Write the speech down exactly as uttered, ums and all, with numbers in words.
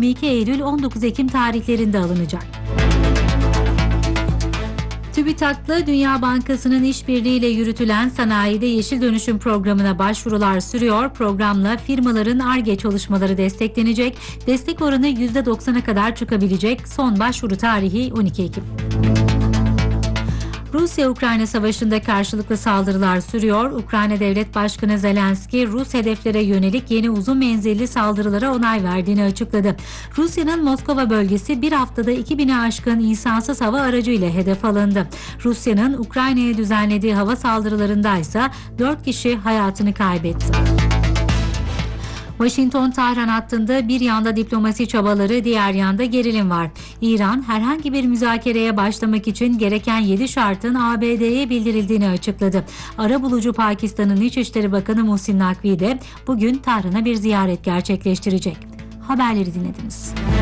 yirmi iki Eylül on dokuz Ekim tarihlerinde alınacak. TÜBİTAK'la Dünya Bankası'nın işbirliğiyle yürütülen sanayide yeşil dönüşüm programına başvurular sürüyor. Programla firmaların Ar-Ge çalışmaları desteklenecek. Destek oranı yüzde doksana kadar çıkabilecek. Son başvuru tarihi on iki Ekim. Rusya-Ukrayna savaşında karşılıklı saldırılar sürüyor. Ukrayna Devlet Başkanı Zelenski, Rus hedeflere yönelik yeni uzun menzilli saldırılara onay verdiğini açıkladı. Rusya'nın Moskova bölgesi bir haftada iki bini aşkın insansız hava aracıyla hedef alındı. Rusya'nın Ukrayna'ya düzenlediği hava saldırılarında ise dört kişi hayatını kaybetti. Washington-Tahran hattında bir yanda diplomasi çabaları, diğer yanda gerilim var. İran herhangi bir müzakereye başlamak için gereken yedi şartın A B D'ye bildirildiğini açıkladı. Arabulucu Pakistan'ın İçişleri Bakanı Muhsin Nakvi de bugün Tahran'a bir ziyaret gerçekleştirecek. Haberleri dinlediniz.